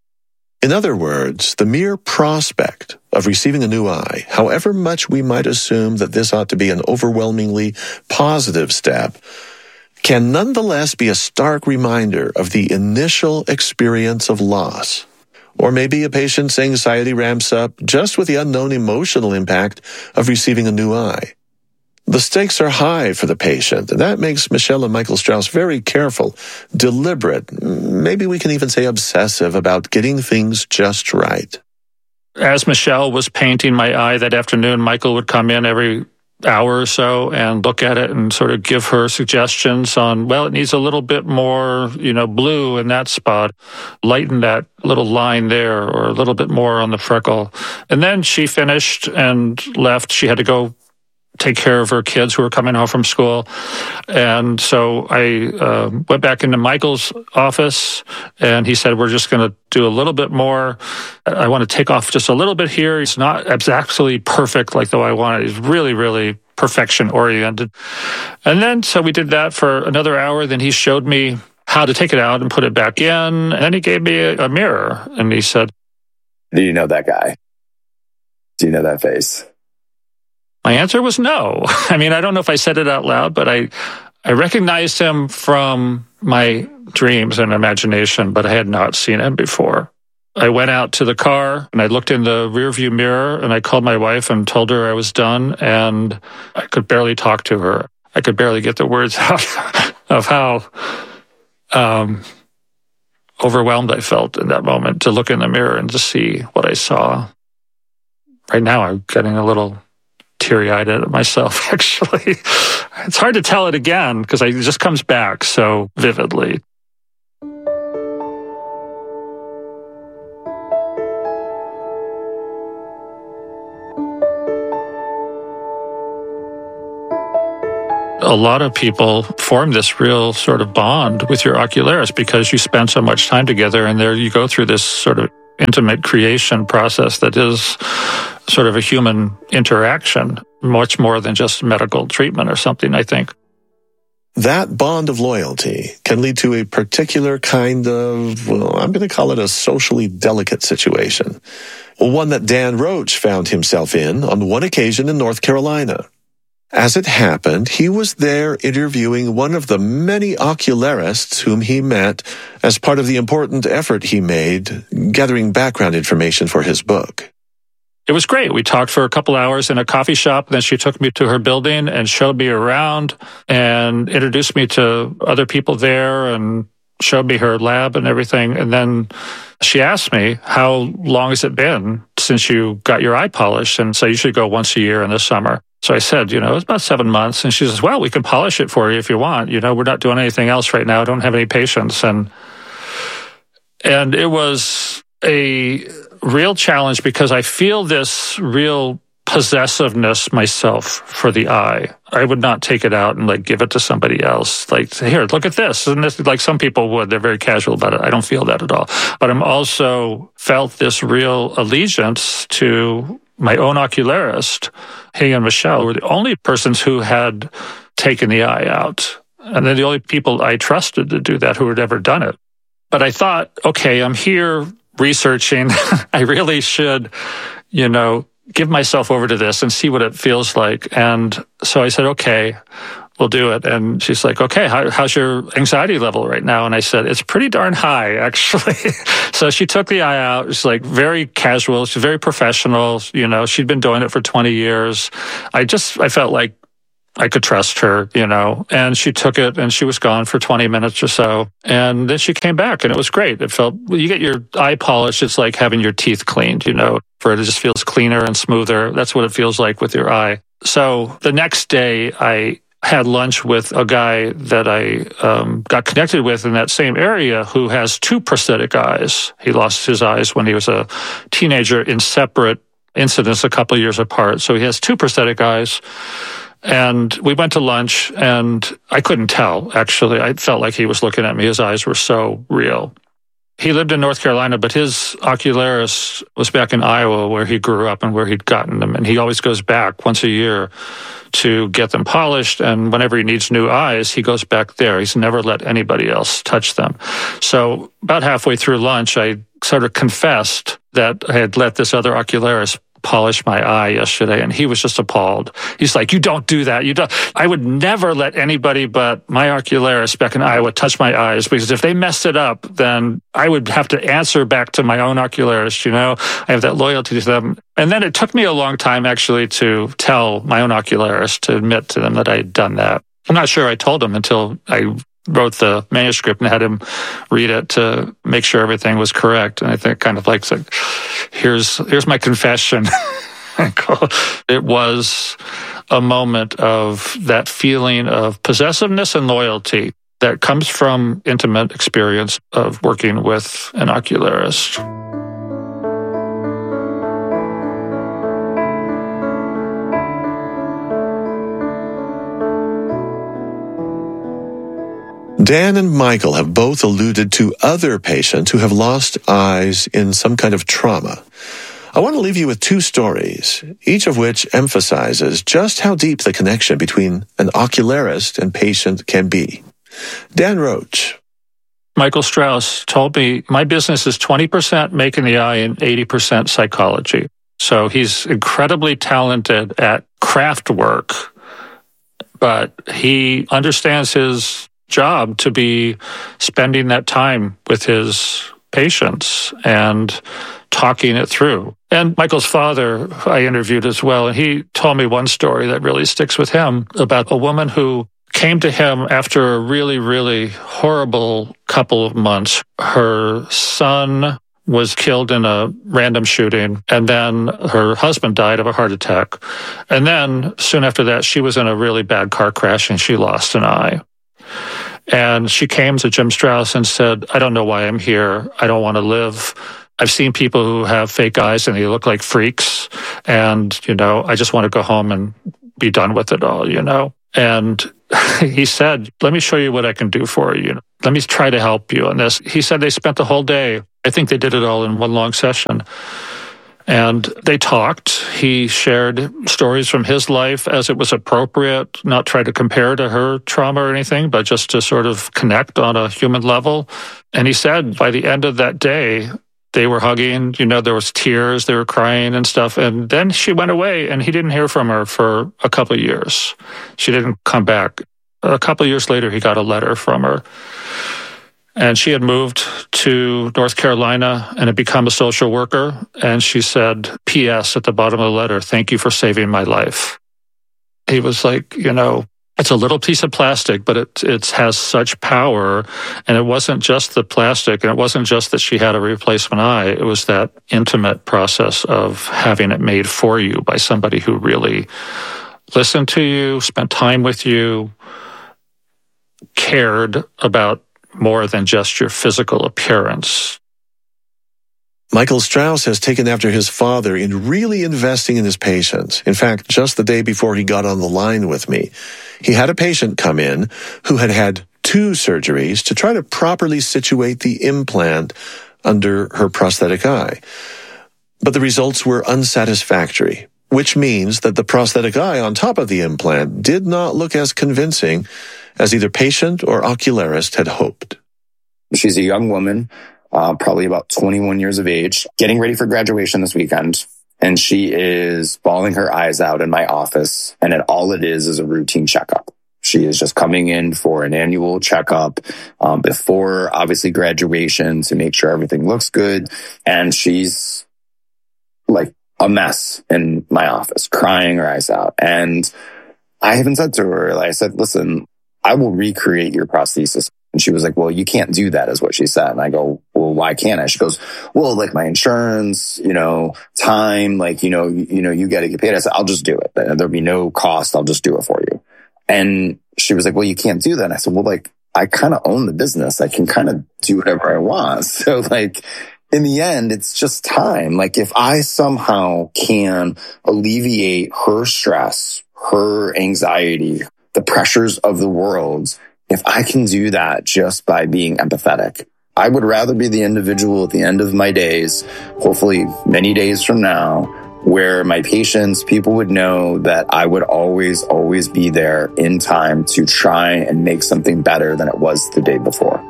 Speaker 2: In other words, the mere prospect of receiving a new eye, however much we might assume that this ought to be an overwhelmingly positive step, can nonetheless be a stark reminder of the initial experience of loss. Or maybe a patient's anxiety ramps up just with the unknown emotional impact of receiving a new eye. The stakes are high for the patient, and that makes Michelle and Michael Strauss very careful, deliberate, maybe we can even say obsessive about getting things just right.
Speaker 1: As Michelle was painting my eye that afternoon, Michael would come in every hour or so and look at it and sort of give her suggestions on, well, it needs a little bit more, blue in that spot, lighten that little line there, or a little bit more on the freckle. And then she finished and left. She had to go take care of her kids who were coming home from school. And so I went back into Michael's office, and he said, we're just going to do a little bit more. I want to take off just a little bit here. He's not exactly perfect like the way I want it. He's really, really perfection oriented. And then, so we did that for another hour. Then he showed me how to take it out and put it back in. And then he gave me a mirror, and he said,
Speaker 8: do you know that guy? Do you know that face?
Speaker 1: My answer was no. I mean, I don't know if I said it out loud, but I recognized him from my dreams and imagination, but I had not seen him before. I went out to the car and I looked in the rearview mirror and I called my wife and told her I was done, and I could barely talk to her. I could barely get the words out of how overwhelmed I felt in that moment to look in the mirror and to see what I saw. Right now, I'm getting a little teary-eyed at it myself, actually. It's hard to tell it again because it just comes back so vividly. A lot of people form this real sort of bond with your ocularis because you spend so much time together, and there you go through this sort of intimate creation process that is sort of a human interaction, much more than just medical treatment or something, I think.
Speaker 2: That bond of loyalty can lead to a particular kind of, well, I'm going to call it a socially delicate situation. One that Dan Roach found himself in on one occasion in North Carolina. As it happened, he was there interviewing one of the many ocularists whom he met as part of the important effort he made gathering background information for his book.
Speaker 1: It was great. We talked for a couple hours in a coffee shop. Then she took me to her building and showed me around and introduced me to other people there and showed me her lab and everything. And then she asked me, how long has it been since you got your eye polished? And so you should go once a year in the summer. So I said, it's about 7 months. And she says, well, we can polish it for you if you want. We're not doing anything else right now. I don't have any patients. And it was a real challenge because I feel this real possessiveness myself for the eye. I would not take it out and give it to somebody else. Here, look at this. And this, like some people would, they're very casual about it. I don't feel that at all. But I'm also felt this real allegiance to my own ocularist. He and Michelle were the only persons who had taken the eye out. And they're the only people I trusted to do that who had ever done it. But I thought, okay, I'm here researching. I really should, give myself over to this and see what it feels like. And so I said, okay, we'll do it. And she's like, okay, how's your anxiety level right now? And I said, it's pretty darn high, actually. So she took the eye out. She's very casual. She's very professional. She'd been doing it for 20 years. I felt like I could trust her, and she took it and she was gone for 20 minutes or so. And then she came back and it was great. It felt, you get your eye polished, it's like having your teeth cleaned, for it just feels cleaner and smoother. That's what it feels like with your eye. So the next day I had lunch with a guy that I got connected with in that same area who has 2 prosthetic eyes. He lost his eyes when he was a teenager in separate incidents a couple of years apart. So he has 2 prosthetic eyes. And we went to lunch, and I couldn't tell, actually. I felt like he was looking at me. His eyes were so real. He lived in North Carolina, but his ocularis was back in Iowa where he grew up and where he'd gotten them. And he always goes back once a year to get them polished. And whenever he needs new eyes, he goes back there. He's never let anybody else touch them. So about halfway through lunch, I sort of confessed that I had let this other ocularis polish my eye yesterday, and he was just appalled. He's like, you don't do that. You don't. I would never let anybody but my ocularis back in Iowa touch my eyes, because if they messed it up, then I would have to answer back to my own ocularist, I have that loyalty to them. And then it took me a long time, actually, to tell my own ocularist, to admit to them that I had done that. I'm not sure I told him until I wrote the manuscript and had him read it to make sure everything was correct. And I think kind of here's my confession. It was a moment of that feeling of possessiveness and loyalty that comes from intimate experience of working with an ocularist.
Speaker 2: Dan and Michael have both alluded to other patients who have lost eyes in some kind of trauma. I want to leave you with 2 stories, each of which emphasizes just how deep the connection between an ocularist and patient can be. Dan Roach.
Speaker 1: Michael Strauss told me, my business is 20% making the eye and 80% psychology. So he's incredibly talented at craft work, but he understands his job to be spending that time with his patients and talking it through. And Michael's father, I interviewed as well, and he told me one story that really sticks with him about a woman who came to him after a really, really horrible couple of months. Her son was killed in a random shooting, and then her husband died of a heart attack. And then soon after that, she was in a really bad car crash and she lost an eye. And she came to Jim Strauss and said, I don't know why I'm here. I don't want to live. I've seen people who have fake eyes and they look like freaks. And, I just want to go home and be done with it all, And he said, let me show you what I can do for you. Let me try to help you on this. He said they spent the whole day. I think they did it all in one long session. And they talked. He shared stories from his life as it was appropriate, not try to compare to her trauma or anything, but just to sort of connect on a human level. And he said by the end of that day, they were hugging, there was tears, they were crying and stuff. And then she went away and he didn't hear from her for a couple of years. She didn't come back. A couple of years later, he got a letter from her. And she had moved to North Carolina and had become a social worker. And she said, P.S. at the bottom of the letter, thank you for saving my life. He was like, it's a little piece of plastic, but it has such power. And it wasn't just the plastic, and it wasn't just that she had a replacement eye. It was that intimate process of having it made for you by somebody who really listened to you, spent time with you, cared about more than just your physical appearance.
Speaker 2: Michael Strauss has taken after his father in really investing in his patients. In fact, just the day before he got on the line with me, he had a patient come in who had had 2 surgeries to try to properly situate the implant under her prosthetic eye. But the results were unsatisfactory, which means that the prosthetic eye on top of the implant did not look as convincing as either patient or ocularist had hoped.
Speaker 8: She's a young woman, probably about 21 years of age, getting ready for graduation this weekend. And she is bawling her eyes out in my office. And all it is a routine checkup. She is just coming in for an annual checkup before, obviously, graduation to make sure everything looks good. And she's like a mess in my office, crying her eyes out. And I even said to her, I said, listen, I will recreate your prosthesis. And she was like, well, you can't do that, is what she said. And I go, well, why can't I? She goes, well, like my insurance, time, you got to get paid. I said, I'll just do it. There'll be no cost. I'll just do it for you. And she was like, well, you can't do that. And I said, well, I kind of own the business. I can kind of do whatever I want. So in the end, it's just time. If I somehow can alleviate her stress, her anxiety, the pressures of the world, if I can do that just by being empathetic, I would rather be the individual at the end of my days, hopefully many days from now, where my patients, people would know that I would always, always be there in time to try and make something better than it was the day before.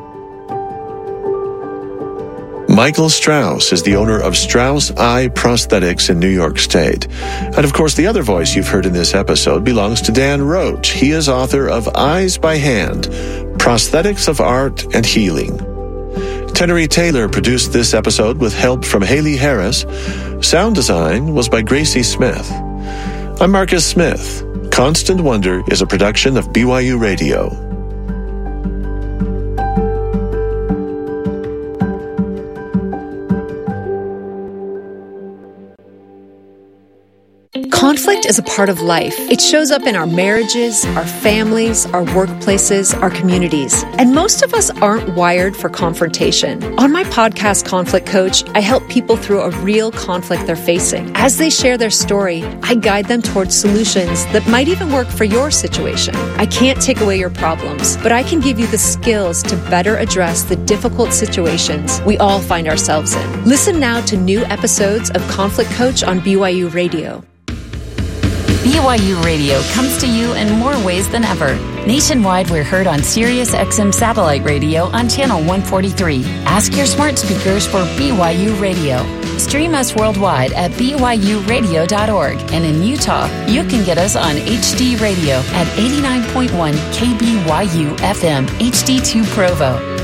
Speaker 2: Michael Strauss is the owner of Strauss Eye Prosthetics in New York State. And of course, the other voice you've heard in this episode belongs to Dan Roach. He is author of Eyes by Hand, Prosthetics of Art and Healing. Tenery Taylor produced this episode with help from Haley Harris. Sound design was by Gracie Smith. I'm Marcus Smith. Constant Wonder is a production of BYU Radio.
Speaker 9: Conflict is a part of life. It shows up in our marriages, our families, our workplaces, our communities. And most of us aren't wired for confrontation. On my podcast, Conflict Coach, I help people through a real conflict they're facing. As they share their story, I guide them towards solutions that might even work for your situation. I can't take away your problems, but I can give you the skills to better address the difficult situations we all find ourselves in. Listen now to new episodes of Conflict Coach on BYU Radio.
Speaker 3: BYU Radio comes to you in more ways than ever. Nationwide, we're heard on Sirius XM satellite radio on channel 143. Ask your smart speakers for BYU Radio. Stream us worldwide at BYURadio.org. And in Utah, you can get us on HD Radio at 89.1 KBYU FM HD2 Provo.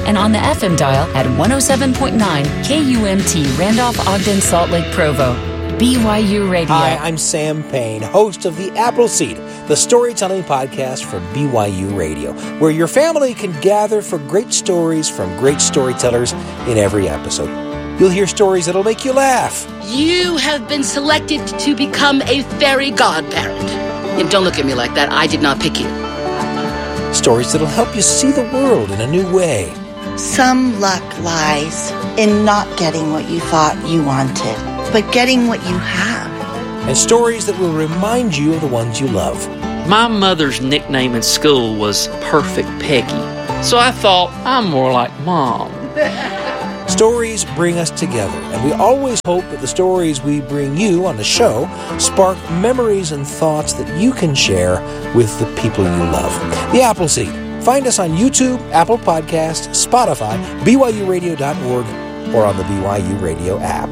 Speaker 3: and on the FM dial at 107.9 KUMT, Randolph, Ogden, Salt Lake, Provo. BYU Radio.
Speaker 13: Hi, I'm Sam Payne, host of The Appleseed, the storytelling podcast for BYU Radio, where your family can gather for great stories from great storytellers in every episode. You'll hear stories that'll make you laugh.
Speaker 14: You have been selected to become a fairy godparent. And don't look at me like that. I did not pick you.
Speaker 13: Stories that'll help you see the world in a new way.
Speaker 15: Some luck lies in not getting what you thought you wanted, but getting what you have.
Speaker 13: And stories that will remind you of the ones you love.
Speaker 16: My mother's nickname in school was Perfect Peggy, so I thought I'm more like Mom.
Speaker 13: Stories bring us together, and we always hope that the stories we bring you on the show spark memories and thoughts that you can share with the people you love. The Appleseed. Find us on YouTube, Apple Podcasts, Spotify, BYURadio.org, or on the BYU Radio app.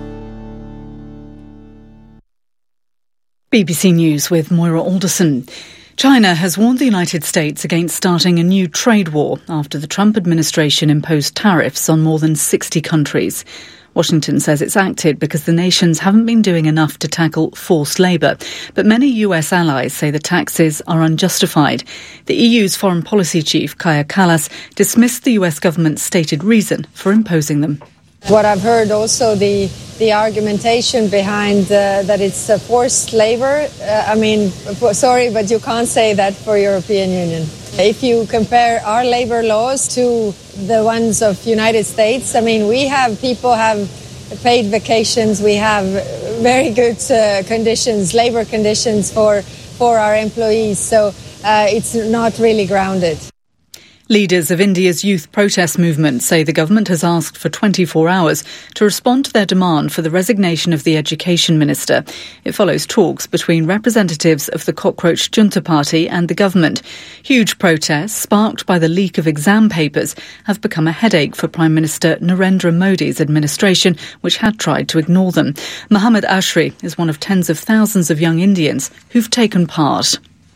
Speaker 17: BBC News with Moira Alderson. China has warned the United States against starting a new trade war after the Trump administration imposed tariffs on more than 60 countries. Washington says it's acted because the nations haven't been doing enough to tackle forced labour. But many US allies say the taxes are unjustified. The EU's foreign policy chief, Kaja Kallas, dismissed the US government's stated reason for imposing them.
Speaker 18: What I've heard also, the argumentation behind that it's forced labor, sorry, but you can't say that for European Union. If you compare our labor laws to the ones of United States, people have paid vacations, we have very good conditions, labor conditions for our employees, so it's not really grounded.
Speaker 17: Leaders of India's youth protest movement say the government has asked for 24 hours to respond to their demand for the resignation of the education minister. It follows talks between representatives of the Cockroach Junta Party and the government. Huge protests, sparked by the leak of exam papers, have become a headache for Prime Minister Narendra Modi's administration, which had tried to ignore them. Muhammad Ashri is one of tens of thousands of young Indians who've taken part.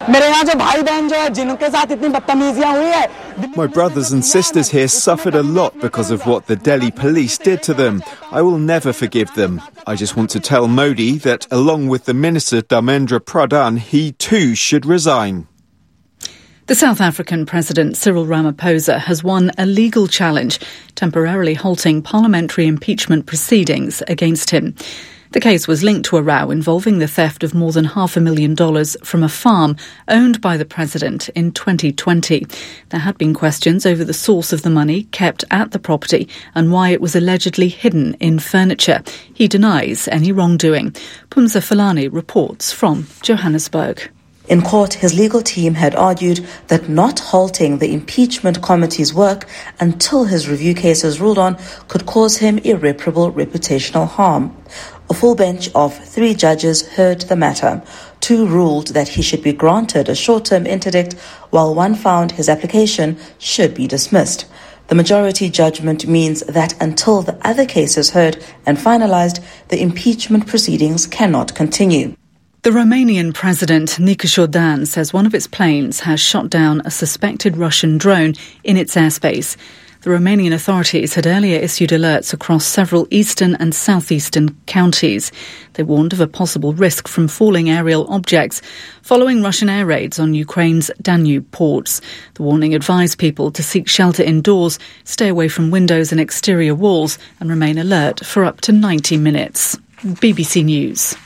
Speaker 19: My brothers and sisters here suffered a lot because of what the Delhi police did to them. I will never forgive them. I just want to tell Modi that along with the Minister Dharmendra Pradhan, he too should resign.
Speaker 17: The South African President Cyril Ramaphosa has won a legal challenge, temporarily halting parliamentary impeachment proceedings against him. The case was linked to a row involving the theft of more than $500,000 from a farm owned by the president in 2020. There had been questions over the source of the money kept at the property and why it was allegedly hidden in furniture. He denies any wrongdoing. Pumza Falani reports from Johannesburg.
Speaker 20: In court, his legal team had argued that not halting the impeachment committee's work until his review case is ruled on could cause him irreparable reputational harm. A full bench of 3 judges heard the matter. 2 ruled that he should be granted a short-term interdict, while 1 found his application should be dismissed. The majority judgment means that until the other case is heard and finalized, the impeachment proceedings cannot continue.
Speaker 17: The Romanian president, Nicolae Jordan, says one of its planes has shot down a suspected Russian drone in its airspace. The Romanian authorities had earlier issued alerts across several eastern and southeastern counties. They warned of a possible risk from falling aerial objects following Russian air raids on Ukraine's Danube ports. The warning advised people to seek shelter indoors, stay away from windows and exterior walls, and remain alert for up to 90 minutes. BBC News.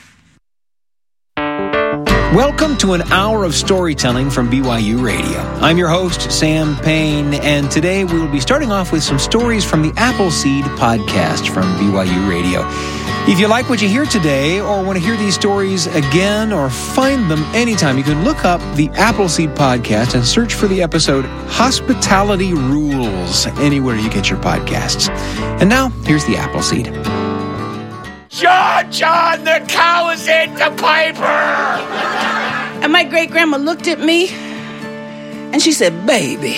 Speaker 6: Welcome to an hour of storytelling from BYU Radio. I'm your host, Sam Payne, and today we will be starting off with some stories from the Appleseed podcast from BYU Radio. If you like what you hear today or want to hear these stories again or find them anytime, you can look up the Appleseed podcast and search for the episode Hospitality Rules anywhere you get your podcasts. And now, here's the Appleseed.
Speaker 21: John, the cow is in the paper!
Speaker 22: And my great-grandma looked at me, and she said, "Baby,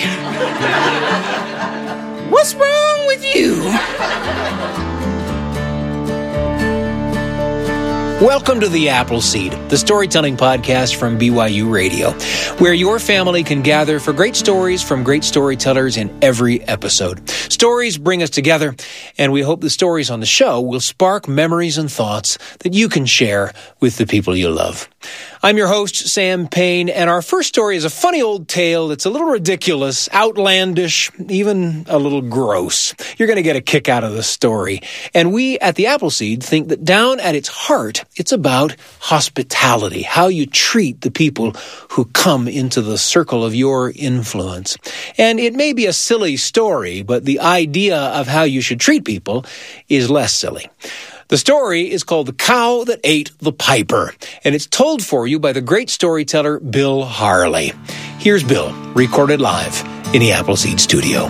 Speaker 22: what's wrong with you?"
Speaker 13: Welcome to The Appleseed, the storytelling podcast from BYU Radio, where your family can gather for great stories from great storytellers in every episode. Stories bring us together, and we hope the stories on the show will spark memories and thoughts that you can share with the people you love. I'm your host, Sam Payne, and our first story is a funny old tale that's a little ridiculous, outlandish, even a little gross. You're going to get a kick out of the story. And we at the Appleseed think that down at its heart, it's about hospitality, how you treat the people who come into the circle of your influence. And it may be a silly story, but the idea of how you should treat people is less silly. The story is called The Cow That Ate the Piper, and it's told for you by the great storyteller Bill Harley. Here's Bill, recorded live in the Appleseed studio.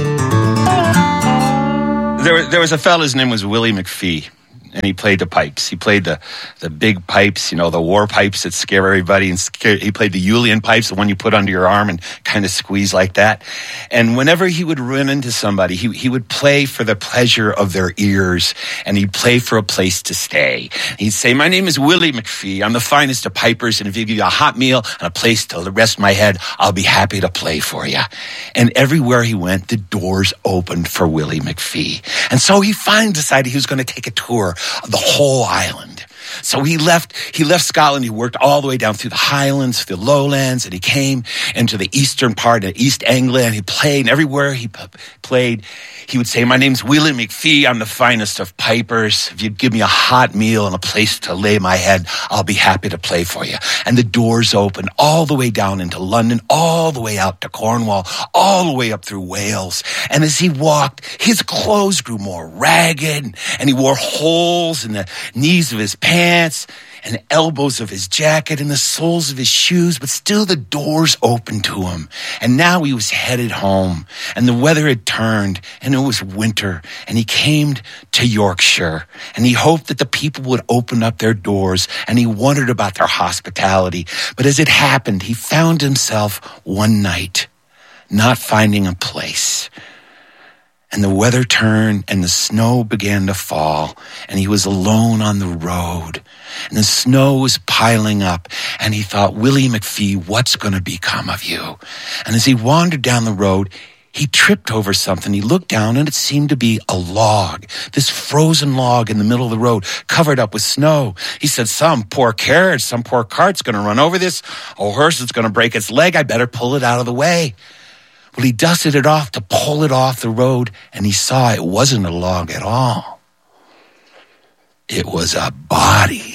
Speaker 4: There was a fellow, his name was Willie McPhee, and he played the pipes. He played the big pipes, you know, the war pipes that scare everybody. And he played the Julian pipes, the one you put under your arm and kind of squeeze like that. And whenever he would run into somebody, he would play for the pleasure of their ears, and he'd play for a place to stay. He'd say, "My name is Willie McPhee. I'm the finest of pipers, and if you give me a hot meal and a place to rest my head, I'll be happy to play for you." And everywhere he went, the doors opened for Willie McPhee. And so he finally decided he was going to take a tour of the whole island. So he left Scotland. He worked all the way down through the Highlands, through the Lowlands, and he came into the eastern part of East Anglia, and he played. And everywhere he played, he would say, "My name's Willie McPhee. I'm the finest of pipers. If you'd give me a hot meal and a place to lay my head, I'll be happy to play for you." And the doors opened all the way down into London, all the way out to Cornwall, all the way up through Wales. And as he walked, his clothes grew more ragged, and he wore holes in the knees of his pants and the elbows of his jacket and the soles of his shoes, but still the doors opened to him. And now he was headed home, and the weather had turned, and it was winter, and he came to Yorkshire, and he hoped that the people would open up their doors, and he wondered about their hospitality. But as it happened, he found himself one night not finding a place. And the weather turned, and the snow began to fall, and he was alone on the road. And the snow was piling up, and he thought, "Willie McPhee, what's going to become of you?" And as he wandered down the road, he tripped over something. He looked down, and it seemed to be a log, this frozen log in the middle of the road, covered up with snow. He said, "Some poor carriage, some poor cart's going to run over this. A horse is going to break its leg. I better pull it out of the way." Well, he dusted it off to pull it off the road, and he saw it wasn't a log at all. It was a body,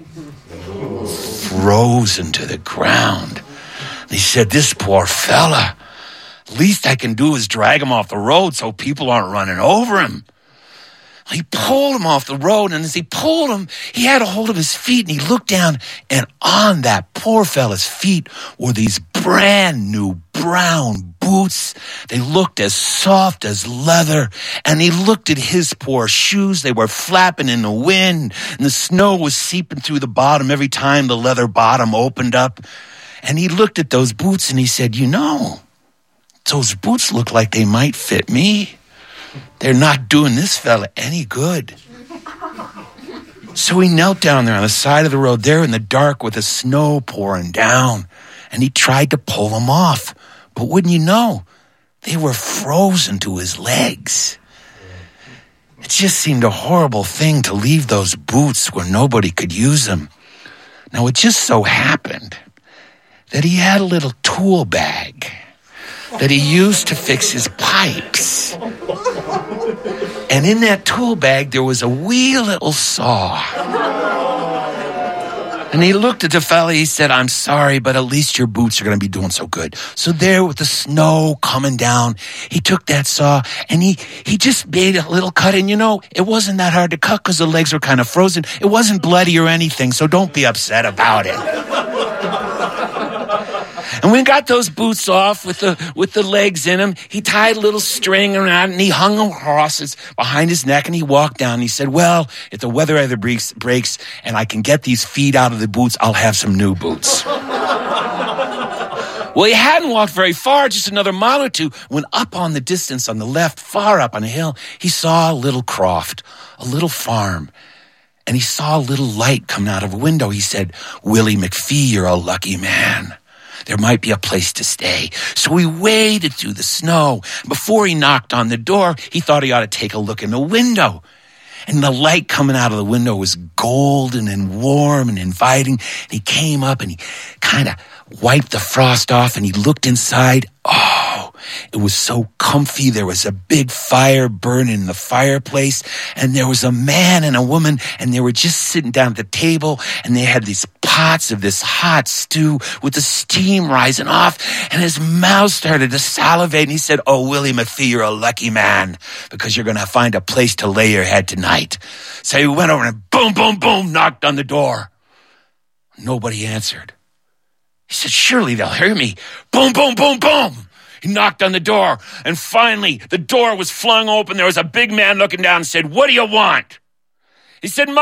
Speaker 4: frozen to the ground. He said, "This poor fella, least I can do is drag him off the road so people aren't running over him." He pulled him off the road, and as he pulled him, he had a hold of his feet, and he looked down, and on that poor fella's feet were these brand new brown boots. They looked as soft as leather, and he looked at his poor shoes. They were flapping in the wind, and the snow was seeping through the bottom every time the leather bottom opened up. And he looked at those boots, and he said, "You know, those boots look like they might fit me. They're not doing this fella any good." So he knelt down there on the side of the road there in the dark with the snow pouring down, and he tried to pull them off. But wouldn't you know, they were frozen to his legs. It just seemed a horrible thing to leave those boots where nobody could use them. Now, it just so happened that he had a little tool bag that he used to fix his pipes. And in that tool bag, there was a wee little saw. And he looked at the fella, he said, "I'm sorry, but at least your boots are going to be doing so good." So there with the snow coming down, he took that saw and he just made a little cut. And you know, it wasn't that hard to cut because the legs were kind of frozen. It wasn't bloody or anything, so don't be upset about it. And when he got those boots off with the legs in them, he tied a little string around and he hung them crosses behind his neck and he walked down and he said, "Well, if the weather ever breaks and I can get these feet out of the boots, I'll have some new boots." Well, he hadn't walked very far, just another mile or two, when up on the distance on the left, far up on a hill, he saw a little croft, a little farm. and he saw a little light coming out of a window. He said, Willie McPhee, you're a lucky man. There might be a place to stay. So he waded through the snow. Before he knocked on the door, he thought he ought to take a look in the window. And the light coming out of the window was golden and warm and inviting. And he came up and he kind of wiped the frost off and he looked inside. Oh, it was so comfy. There was a big fire burning in the fireplace, and there was a man and a woman, and they were just sitting down at the table, and they had these pots of this hot stew with the steam rising off, and his mouth started to salivate, and he said, oh, Willie McPhee, you're a lucky man, because you're going to find a place to lay your head tonight. So he went over and boom, boom, boom, knocked on the door. Nobody answered. He said, surely they'll hear me. Boom, boom, boom, boom. He knocked on the door, and finally the door was flung open. There was a big man looking down and said, what do you want? He said, my